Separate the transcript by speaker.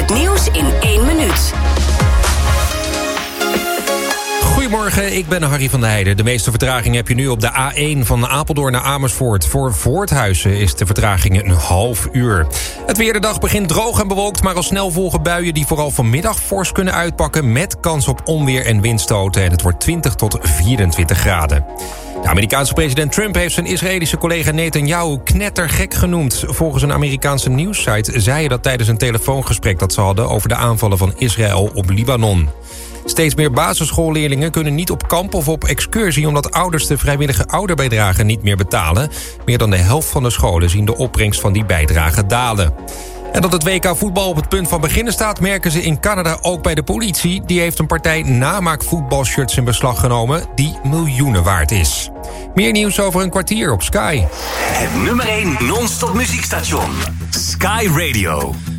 Speaker 1: Het nieuws in 1 minuut.
Speaker 2: Goedemorgen, ik ben Harry van der Heijden. De meeste vertraging heb je nu op de A1 van Apeldoorn naar Amersfoort. Voor Voorthuizen is de vertraging een half uur. Het weer de dag begint droog en bewolkt, maar al snel volgen buien die vooral vanmiddag fors kunnen uitpakken met kans op onweer en windstoten. En het wordt 20 tot 24 graden. De Amerikaanse president Trump heeft zijn Israëlische collega Netanyahu knettergek genoemd. Volgens een Amerikaanse nieuwssite zei hij dat tijdens een telefoongesprek dat ze hadden over de aanvallen van Israël op Libanon. Steeds meer basisschoolleerlingen kunnen niet op kamp of op excursie omdat ouders de vrijwillige ouderbijdrage niet meer betalen. Meer dan de helft van de scholen zien de opbrengst van die bijdrage dalen. En dat het WK voetbal op het punt van beginnen staat, merken ze in Canada ook bij de politie. Die heeft een partij namaak-voetbalshirts in beslag genomen die miljoenen waard is. Meer nieuws over een kwartier op Sky.
Speaker 3: Het nummer 1 non-stop muziekstation. Sky Radio.